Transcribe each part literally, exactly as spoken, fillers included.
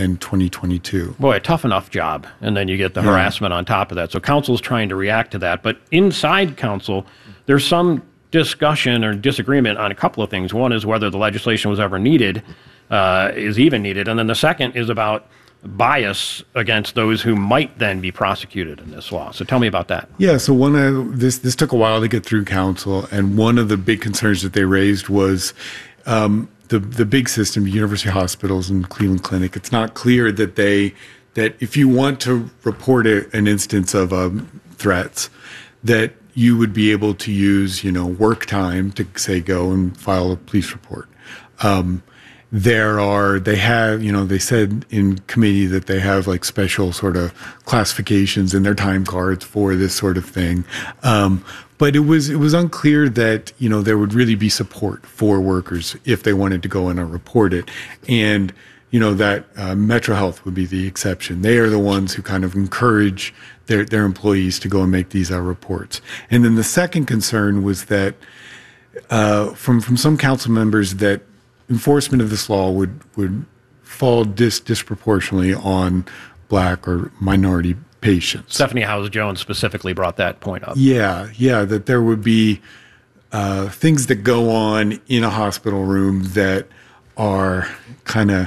and twenty twenty-two. Boy, a tough enough job. And then you get the yeah. harassment on top of that. So council's trying to react to that. But inside council, there's some discussion or disagreement on a couple of things. One is whether the legislation was ever needed, uh, is even needed. And then the second is about bias against those who might then be prosecuted in this law. So tell me about that. Yeah, so one of this this took a while to get through council, and one of the big concerns that they raised was um, the the big system, University Hospitals and Cleveland Clinic. It's not clear that they that if you want to report a, an instance of um, threats, that you would be able to use, you know, work time to say go and file a police report. Um, There are, they have, you know, they said in committee that they have like special sort of classifications in their time cards for this sort of thing. Um, but it was, it was unclear that, you know, there would really be support for workers if they wanted to go in and report it. And, you know, that uh, Metro Health would be the exception. They are the ones who kind of encourage their, their employees to go and make these uh, reports. And then the second concern was that uh, from, from some council members that enforcement of this law would would fall dis- disproportionately on black or minority patients. Stephanie Howes-Jones specifically brought that point up. Yeah, yeah, that there would be uh, things that go on in a hospital room that are kind of,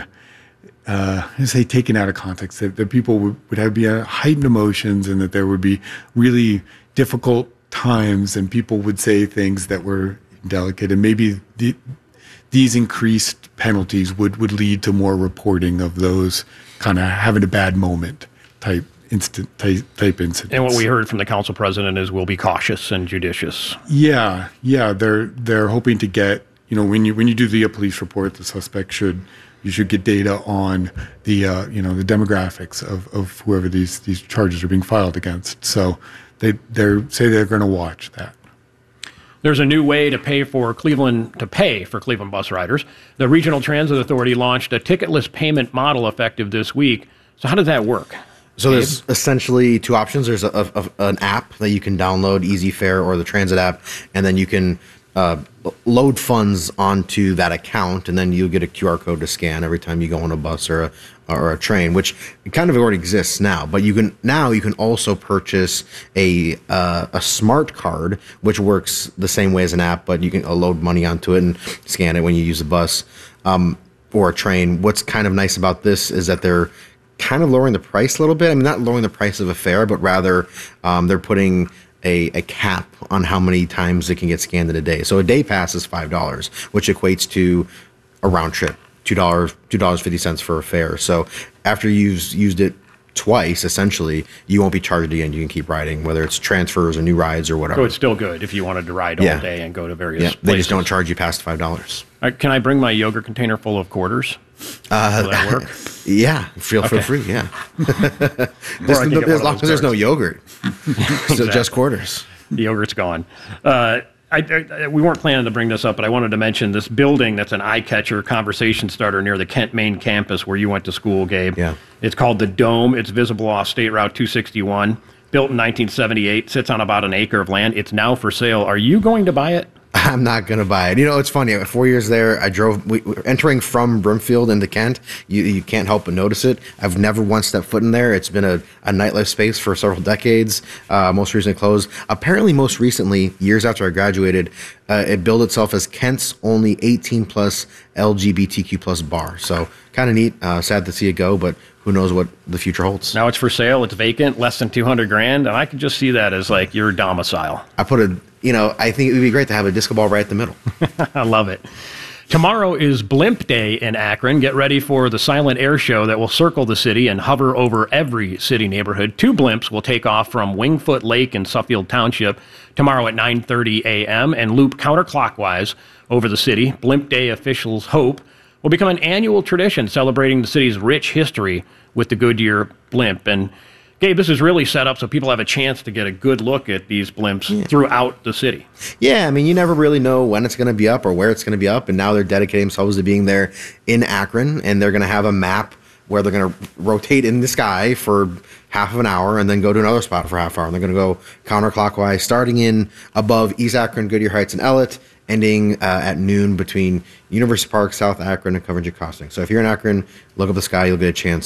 uh, I say, taken out of context, that, that people would, would have be uh, heightened emotions, and that there would be really difficult times, and people would say things that were delicate, and maybe the these increased penalties would, would lead to more reporting of those kind of having a bad moment type instant type, type incidents. And what we heard from the council president is we'll be cautious and judicious. Yeah, yeah, they're they're hoping to get, you know, when you when you do the police report, the suspect should you should get data on the uh, you know the demographics of, of whoever these these charges are being filed against. So they they say they're going to watch that. There's a new way to pay for Cleveland to pay for Cleveland bus riders. The Regional Transit Authority launched a ticketless payment model effective this week. So how does that work? So there's essentially two options. There's a, a, an app that you can download, EasyFare or the Transit app, and then you can uh, load funds onto that account, and then you get a Q R code to scan every time you go on a bus or a or a train, which kind of already exists now. But you can now you can also purchase a uh, a smart card, which works the same way as an app, but you can uh, load money onto it and scan it when you use a bus um, or a train. What's kind of nice about this is that they're kind of lowering the price a little bit. I mean, not lowering the price of a fare, but rather um, they're putting a, a cap on how many times it can get scanned in a day. So a day pass is five dollars, which equates to a round trip. two dollars two dollars and fifty cents for a fare. So after you've used it twice, essentially, you won't be charged again. You can keep riding, whether it's transfers or new rides or whatever. So it's still good if you wanted to ride yeah. all day and go to various yeah. places. They just don't charge you past five dollars. Right, can I bring my yogurt container full of quarters? Uh, Will that work? Yeah, feel, okay. feel free, yeah. no, as long as there's no yogurt. Exactly. So just quarters. The yogurt's gone. Uh, I, I, we weren't planning to bring this up, but I wanted to mention this building that's an eye-catcher, conversation starter near the Kent main campus where you went to school, Gabe. Yeah. It's called The Dome. It's visible off State Route two sixty-one. Built in nineteen seventy-eight, sits on about an acre of land. It's now for sale. Are you going to buy it? I'm not going to buy it. You know, it's funny. Four years there, I drove, we, entering from Brimfield into Kent, you, you can't help but notice it. I've never once stepped foot in there. It's been a, a nightlife space for several decades, uh, most recently closed. Apparently, most recently, years after I graduated, uh, it billed itself as Kent's only eighteen plus L G B T Q plus bar. So kind of neat. Uh, sad to see it go, but who knows what the future holds. Now it's for sale. It's vacant, less than two hundred grand. And I could just see that as like your domicile. I put a, you know, I think it would be great to have a disco ball right at the middle. I love it. Tomorrow is Blimp Day in Akron. Get ready for the silent air show that will circle the city and hover over every city neighborhood. Two blimps will take off from Wingfoot Lake in Suffield Township tomorrow at nine thirty a.m. and loop counterclockwise over the city. Blimp Day officials hope will become an annual tradition celebrating the city's rich history with the Goodyear blimp. And Gabe, this is really set up so people have a chance to get a good look at these blimps yeah. throughout the city. Yeah, I mean, you never really know when it's going to be up or where it's going to be up, and now they're dedicating themselves to being there in Akron, and they're going to have a map where they're going to rotate in the sky for half of an hour and then go to another spot for half an hour. And they're going to go counterclockwise, starting in above East Akron, Goodyear Heights, and Ellett, ending uh, at noon between University Park, South Akron, and Covington Crossing. So if you're in Akron, look up the sky, you'll get a chance